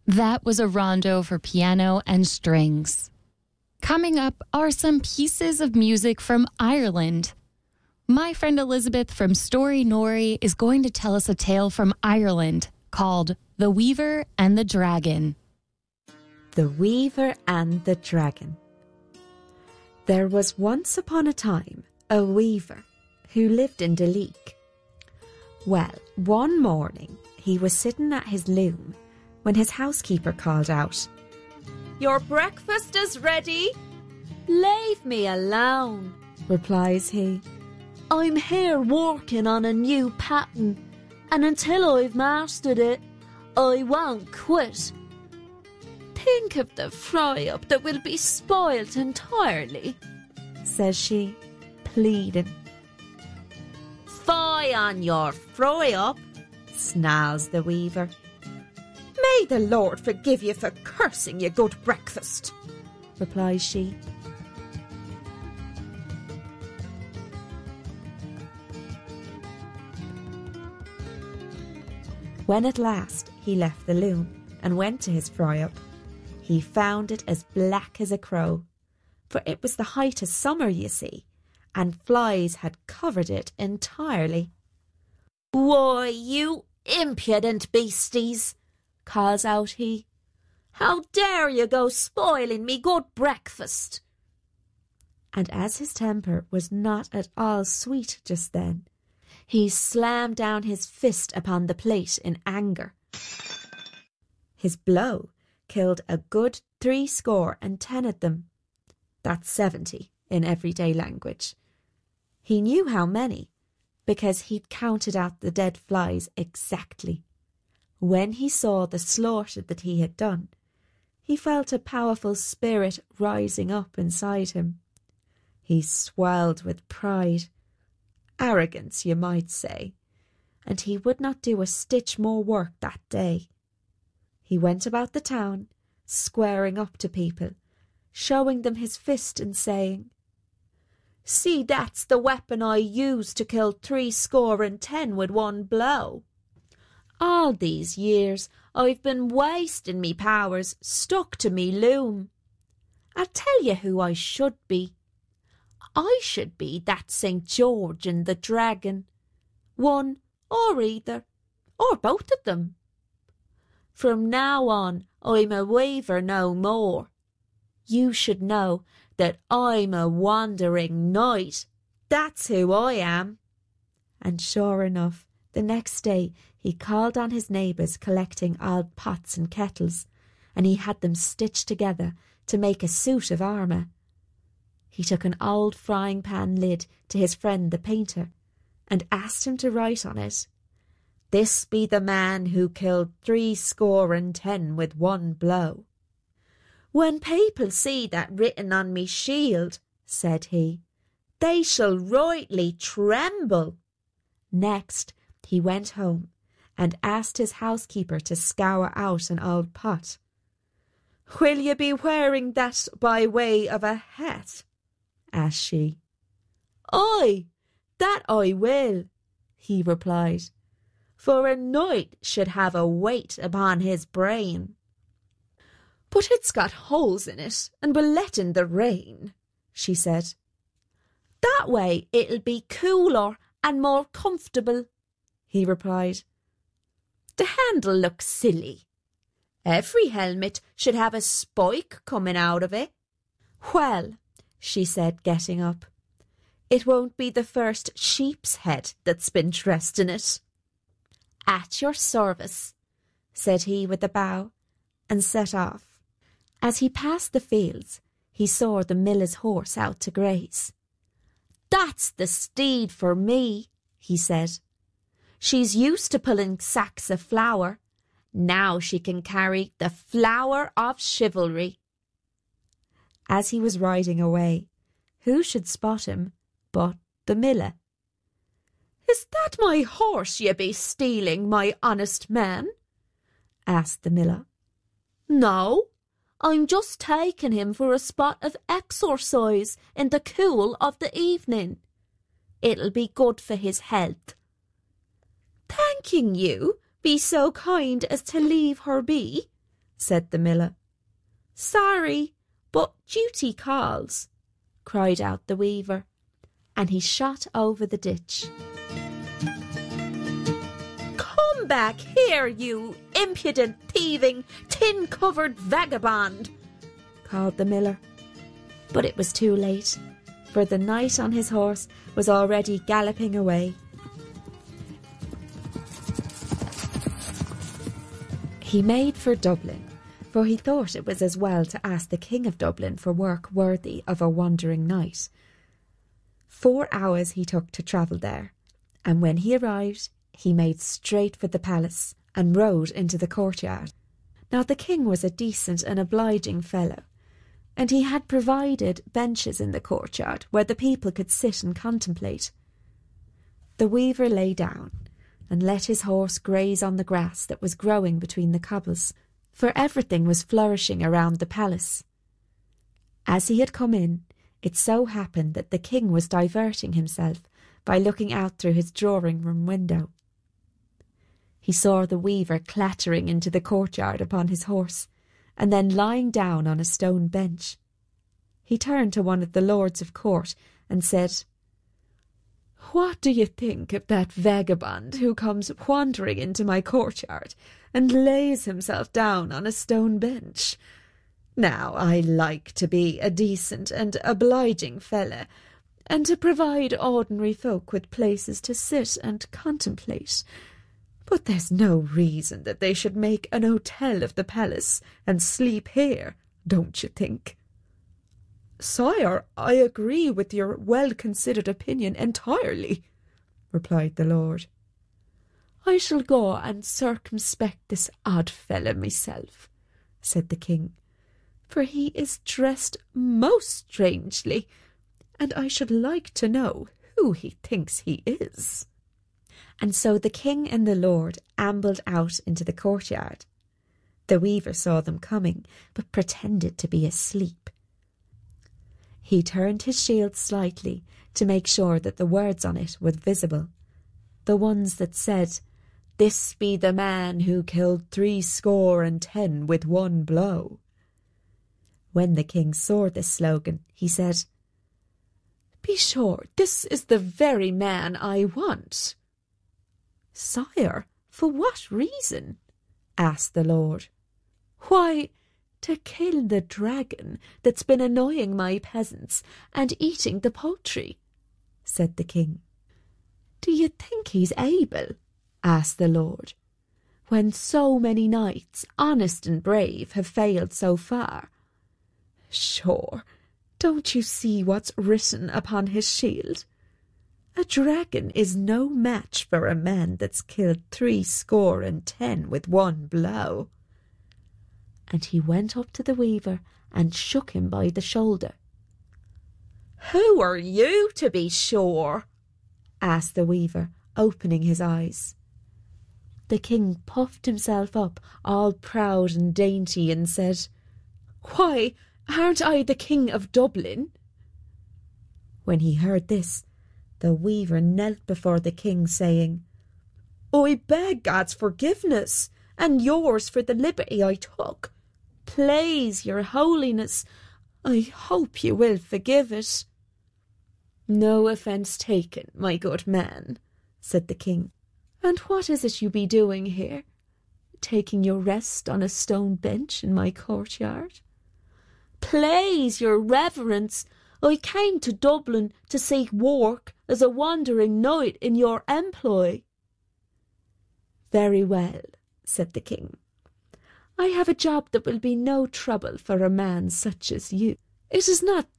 That was a rondo for piano and strings. Coming up are some pieces of music from Ireland. My friend Elizabeth from Story Nori is going to tell us a tale from Ireland called The Weaver and the Dragon. The Weaver and the Dragon. There was once upon a time a weaver who lived in Duleek. Well, one morning he was sitting at his loom when his housekeeper called out, "Your breakfast is ready." "Leave me alone," replies he. "I'm here working on a new pattern, and until I've mastered it, I won't quit." "Think of the fry-up that will be spoilt entirely," says she, pleading. "Fie on your fry-up," snarls the weaver. "May the Lord forgive you for cursing your good breakfast," replies she. When at last he left the loom and went to his fry-up, he found it as black as a crow, for it was the height of summer, you see, and flies had covered it entirely. "Why, you impudent beasties," calls out he, "how dare you go spoiling me good breakfast?" And as his temper was not at all sweet just then, he slammed down his fist upon the plate in anger. His blow killed a good 70 of them. That's 70 in everyday language. He knew how many, because he'd counted out the dead flies exactly. When he saw the slaughter that he had done, he felt a powerful spirit rising up inside him. He swelled with pride, arrogance you might say, and he would not do a stitch more work that day. He went about the town, squaring up to people, showing them his fist and saying, "See, that's the weapon I used to kill 70 with one blow. All these years I've been wasting me powers stuck to me loom. I tell you who I should be. I should be that St. George and the Dragon. One or either, or both of them. From now on I'm a weaver no more. You should know that I'm a wandering knight. That's who I am." And sure enough, the next day he called on his neighbours collecting old pots and kettles, and he had them stitched together to make a suit of armour. He took an old frying pan lid to his friend the painter, and asked him to write on it, "This be the man who killed 70 with one blow." "When people see that written on me shield," said he, "they shall rightly tremble." Next he went home and asked his housekeeper to scour out an old pot. "Will you be wearing that by way of a hat?" asked she. "Aye, that I will," he replied, "for a knight should have a weight upon his brain." "But it's got holes in it and will let in the rain," she said. "That way it'll be cooler and more comfortable," he replied. "The handle looks silly. Every helmet should have a spike coming out of it." "Well," she said, getting up, "it won't be the first sheep's head that's been dressed in it." "At your service," said he with a bow, and set off. As he passed the fields, he saw the miller's horse out to graze. "That's the steed for me," he said. "She's used to pulling sacks of flour. Now she can carry the flower of chivalry." As he was riding away, who should spot him but the miller? "Is that my horse ye be stealing, my honest man?" asked the miller. "No, I'm just taking him for a spot of exercise in the cool of the evening. It'll be good for his health." "Thanking you, be so kind as to leave her be," said the miller. "Sorry, but duty calls," cried out the weaver, and he shot over the ditch. "Come back here, you impudent, thieving, tin-covered vagabond," called the miller. But it was too late, for the knight on his horse was already galloping away. He made for Dublin, for he thought it was as well to ask the King of Dublin for work worthy of a wandering knight. 4 hours he took to travel there, and when he arrived, he made straight for the palace and rode into the courtyard. Now the king was a decent and obliging fellow, and he had provided benches in the courtyard where the people could sit and contemplate. The weaver lay down and let his horse graze on the grass that was growing between the cobbles, for everything was flourishing around the palace. As he had come in, it so happened that the king was diverting himself by looking out through his drawing-room window. He saw the weaver clattering into the courtyard upon his horse, and then lying down on a stone bench. He turned to one of the lords of court and said, "What do you think of that vagabond who comes wandering into my courtyard and lays himself down on a stone bench? Now, I like to be a decent and obliging fella, and to provide ordinary folk with places to sit and contemplate. But there's no reason that they should make an hotel of the palace and sleep here, don't you think?" "Sire, I agree with your well-considered opinion entirely," replied the lord. "I shall go and circumspect this odd fellow myself," said the king, "for he is dressed most strangely, and I should like to know who he thinks he is." And so the king and the lord ambled out into the courtyard. The weaver saw them coming, but pretended to be asleep. He turned his shield slightly to make sure that the words on it were visible, the ones that said, "This be the man who killed 70 with one blow." When the king saw this slogan, he said, "Be sure this is the very man I want." "Sire, for what reason?" asked the lord. "Why, to kill the dragon that's been annoying my peasants and eating the poultry," said the king. "Do you think he's able?" asked the lord, "when so many knights, honest and brave, have failed so far? Sure, don't you see what's written upon his shield? A dragon is no match for a man that's killed 70 with one blow." And he went up to the weaver and shook him by the shoulder. "Who are you, to be sure?" asked the weaver, opening his eyes. The king puffed himself up, all proud and dainty, and said, "Why, aren't I the King of Dublin?" When he heard this, the weaver knelt before the king, saying, "I beg God's forgiveness, and yours for the liberty I took. Please, your holiness, I hope you will forgive it." "No offence taken, my good man," said the king. "And what is it you be doing here, taking your rest on a stone bench in my courtyard?" "Please, your reverence, I came to Dublin to seek work as a wandering knight in your employ." "Very well," said the king. "I have a job that will be no trouble for a man such as you. It is not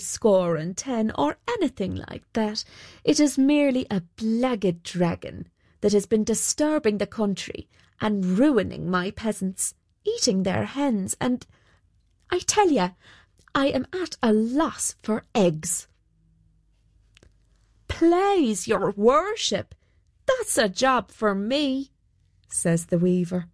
70 or anything like that. It is merely a blackguard dragon that has been disturbing the country and ruining my peasants, eating their hens, and I tell you, I am at a loss for eggs." "Please, your worship, that's a job for me," says the weaver.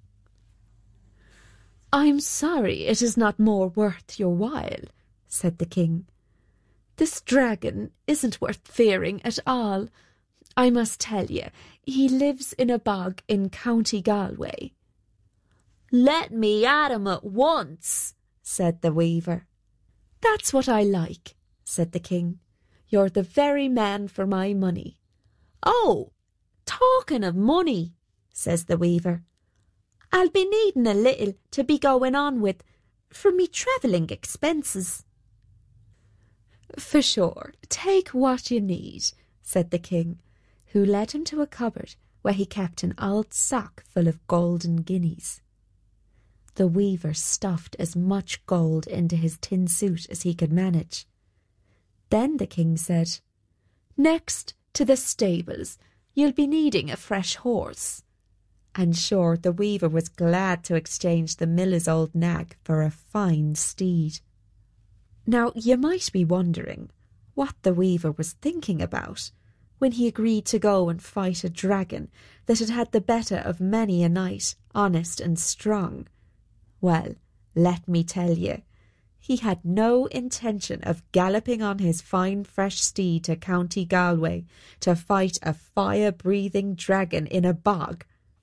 "I'm sorry it is not more worth your while," said the king. "This dragon isn't worth fearing at all. I must tell you, he lives in a bog in County Galway." "Let me at him at once," said the weaver. "That's what I like," said the king. "You're the very man for my money." "Oh, talking of money," says the weaver, "I'll be needing a little to be going on with for me travelling expenses." "For sure, take what you need," said the king, who led him to a cupboard where he kept an old sack full of golden guineas. The weaver stuffed as much gold into his tin suit as he could manage. Then the king said, "Next to the stables, you'll be needing a fresh horse." And sure, the weaver was glad to exchange the miller's old nag for a fine steed. Now, you might be wondering what the weaver was thinking about when he agreed to go and fight a dragon that had had the better of many a knight, honest and strong. Well, let me tell you, he had no intention of galloping on his fine fresh steed to County Galway to fight a fire-breathing dragon in a bog.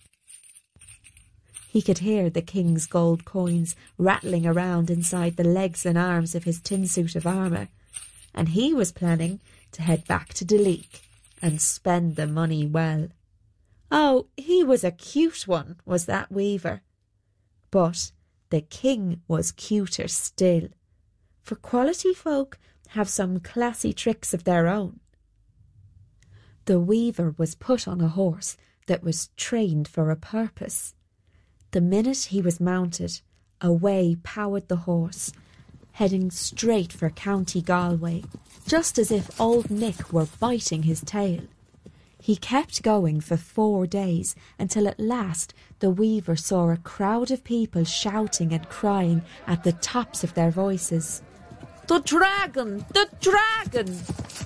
He could hear the king's gold coins rattling around inside the legs and arms of his tin suit of armour, and he was planning to head back to Duleek and spend the money well. Oh, he was a cute one, was that weaver. But the king was cuter still, for quality folk have some classy tricks of their own. The weaver was put on a horse that was trained for a purpose. The minute he was mounted, away powered the horse, heading straight for County Galway, just as if Old Nick were biting his tail. He kept going for 4 days, until at last the weaver saw a crowd of people shouting and crying at the tops of their voices, "The dragon! The dragon!"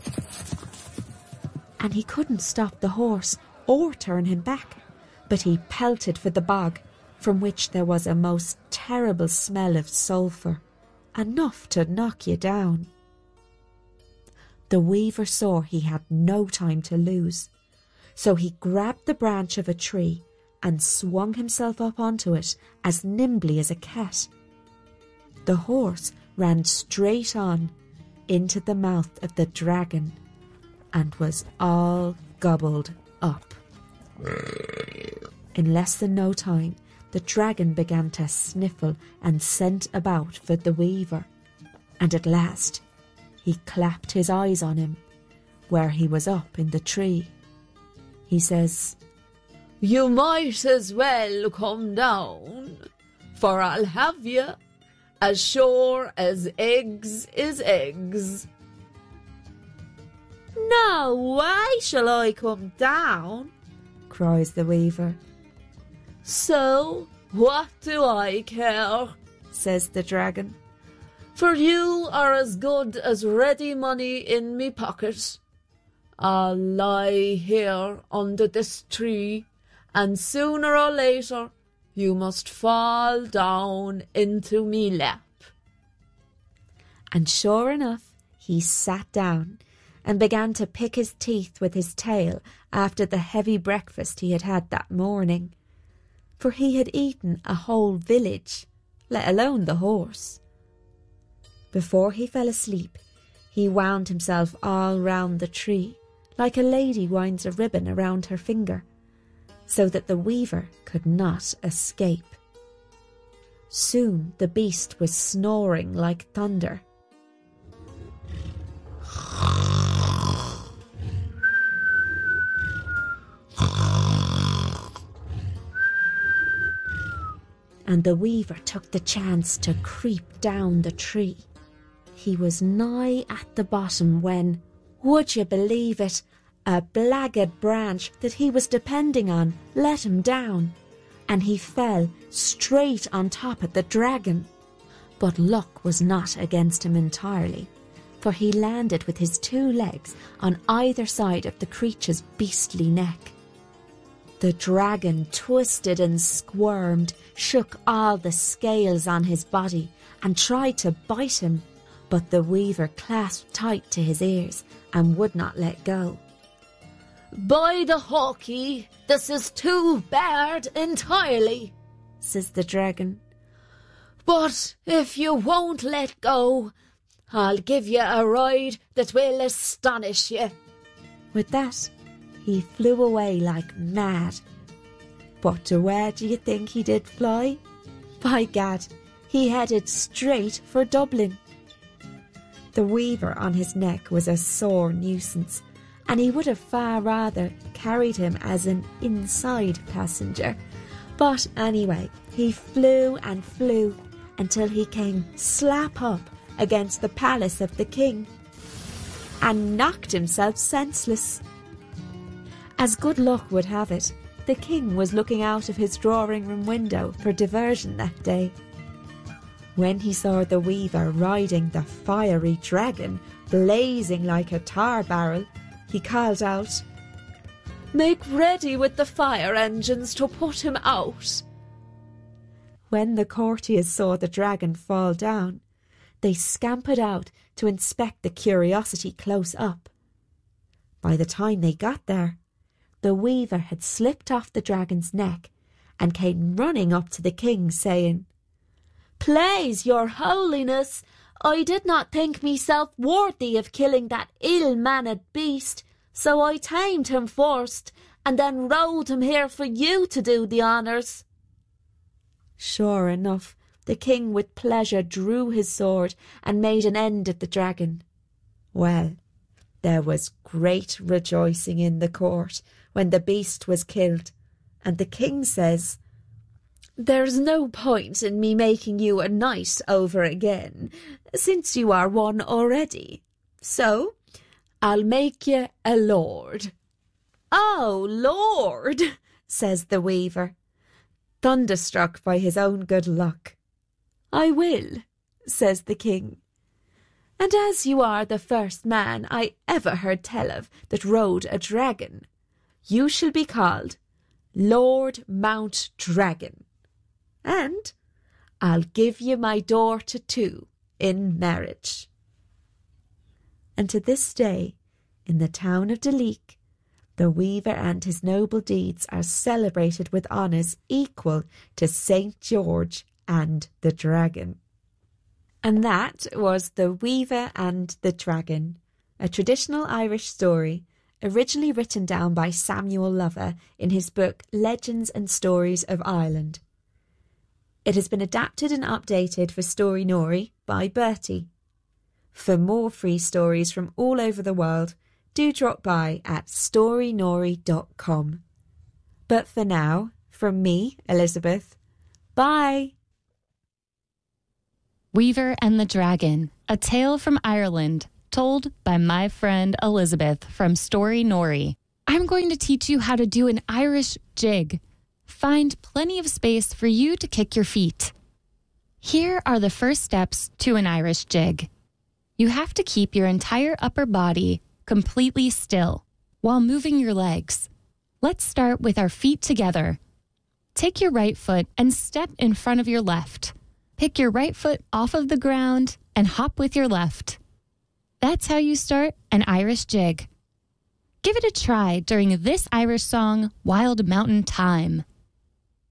And he couldn't stop the horse or turn him back, but he pelted for the bog, from which there was a most terrible smell of sulphur, enough to knock you down. The weaver saw he had no time to lose, so he grabbed the branch of a tree and swung himself up onto it as nimbly as a cat. The horse ran straight on into the mouth of the dragon and was all gobbled up. In less than no time, the dragon began to sniffle and scent about for the weaver, and at last he clapped his eyes on him, where he was up in the tree. He says, "You might as well come down, for I'll have you, as sure as eggs is eggs." "No, why shall I come down?" cries the weaver. "So what do I care?" says the dragon, "for you are as good as ready money in me pocket. I'll lie here under this tree, and sooner or later you must fall down into me lap." And sure enough, he sat down and began to pick his teeth with his tail after the heavy breakfast he had had that morning, for he had eaten a whole village, let alone the horse. Before he fell asleep, he wound himself all round the tree, like a lady winds a ribbon around her finger, so that the weaver could not escape. Soon the beast was snoring like thunder. And the weaver took the chance to creep down the tree. He was nigh at the bottom when, would you believe it, a blackguard branch that he was depending on let him down, and he fell straight on top of the dragon. But luck was not against him entirely, for he landed with his 2 legs on either side of the creature's beastly neck. The dragon twisted and squirmed, shook all the scales on his body, and tried to bite him, but the weaver clasped tight to his ears and would not let go. "By the hawkey, this is too bad entirely," says the dragon. "But if you won't let go, I'll give you a ride that will astonish you." With that, he flew away like mad. But to where do you think he did fly? By gad, he headed straight for Dublin. The weaver on his neck was a sore nuisance, and he would have far rather carried him as an inside passenger. But anyway, he flew and flew until he came slap up against the palace of the king and knocked himself senseless. As good luck would have it, the king was looking out of his drawing-room window for diversion that day. When he saw the weaver riding the fiery dragon, blazing like a tar barrel, he called out, "Make ready with the fire engines to put him out." When the courtiers saw the dragon fall down, they scampered out to inspect the curiosity close up. By the time they got there, the weaver had slipped off the dragon's neck and came running up to the king, saying, "Please, your holiness, I did not think myself worthy of killing that ill-mannered beast, so I tamed him first and then rode him here for you to do the honours." Sure enough, the king with pleasure drew his sword and made an end of the dragon. Well, there was great rejoicing in the court when the beast was killed, and the king says, "There's no point in me making you a knight over again, since you are one already. So I'll make you a lord." "Oh, lord," says the weaver, thunderstruck by his own good luck. "I will," says the king. "And as you are the first man I ever heard tell of that rode a dragon, you shall be called Lord Mount Dragon. And I'll give you my daughter too in marriage." And to this day, in the town of Duleek, the weaver and his noble deeds are celebrated with honours equal to St. George and the Dragon. And that was The Weaver and the Dragon, a traditional Irish story originally written down by Samuel Lover in his book Legends and Stories of Ireland. It has been adapted and updated for Storynori by Bertie. For more free stories from all over the world, do drop by at storynori.com. But for now, from me, Elizabeth, bye! Weaver and the Dragon, a tale from Ireland, told by my friend Elizabeth from Storynori. I'm going to teach you how to do an Irish jig. Find plenty of space for you to kick your feet. Here are the first steps to an Irish jig. You have to keep your entire upper body completely still while moving your legs. Let's start with our feet together. Take your right foot and step in front of your left. Pick your right foot off of the ground and hop with your left. That's how you start an Irish jig. Give it a try during this Irish song, Wild Mountain Thyme.